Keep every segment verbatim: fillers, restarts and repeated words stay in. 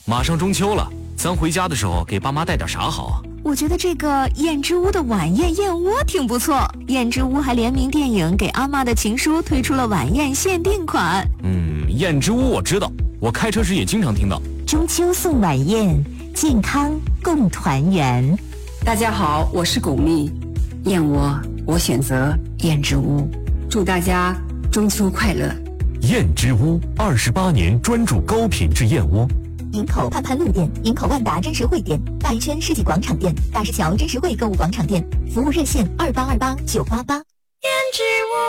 马上中秋了，咱回家的时候给爸妈带点啥好啊？ 我觉得这个燕之屋的晚宴燕窝挺不错。燕之屋还联名电影《给阿嬷的情书》推出了晚宴限定款。 嗯，燕之屋我知道，我开车时也经常听到。 中秋送晚宴，健康共团圆。 大家好，我是巩俐，燕窝我选择燕之屋，祝大家中秋快乐。 燕之屋二十八年专注高品质燕窝。 营口盼盼路店、营口万达真实汇店、大一圈世纪广场店、大石桥真实汇购物广场店，服务热线二八二八九八八。 燕之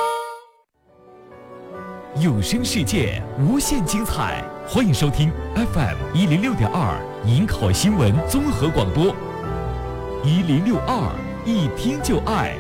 屋，有声世界无限精彩，欢迎收听 F M 一零六点二营口新闻综合广播，一零六二一听就爱。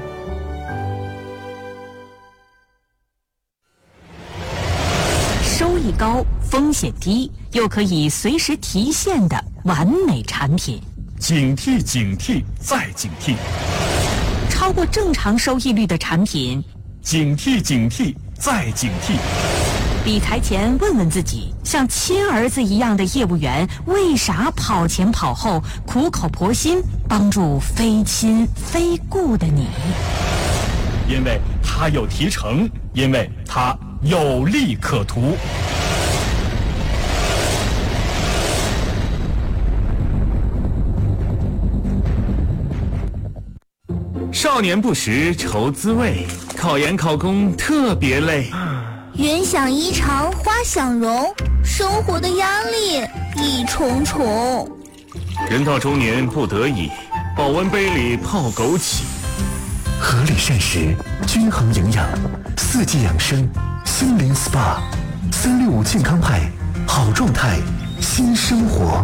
收益高、风险低，又可以随时提现的完美产品。 警惕警惕再警惕， 超过正常收益率的产品。 警惕警惕再警惕。 理财前问问自己，像亲儿子一样的业务员，为啥跑前跑后、苦口婆心帮助非亲非故的你？ 因为他有提成，因为他有利可图。 少年不识愁滋味，考研考公特别累。 人想衣长花想容，生活的压力一重重。 人到中年不得已，保温杯里泡枸杞。 合理膳食，均衡营养，四季养生，心灵 S P A， 三六五健康派，好状态，新生活。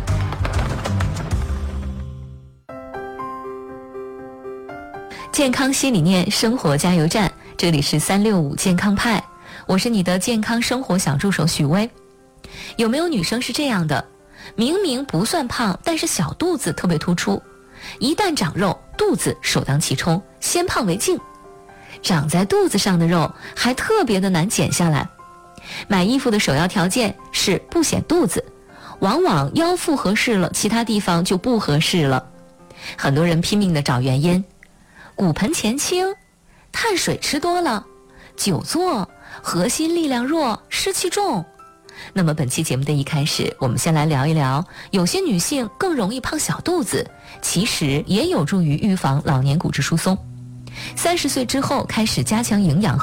健康新理念，生活加油站，这里是三六五健康派，我是你的健康生活小助手许巍。有没有女生是这样的，明明不算胖，但是小肚子特别突出，一旦长肉，肚子首当其冲，先胖为敬。长在肚子上的肉还特别的难减下来。买衣服的首要条件是不显肚子，往往腰腹合适了，其他地方就不合适了。很多人拼命的找原因，骨盆前倾，碳水吃多了，久坐，核心力量弱，湿气重。那么本期节目的一开始，我们先来聊一聊，有些女性更容易胖小肚子，其实也有助于预防老年骨质疏松。三十岁之后开始加强营养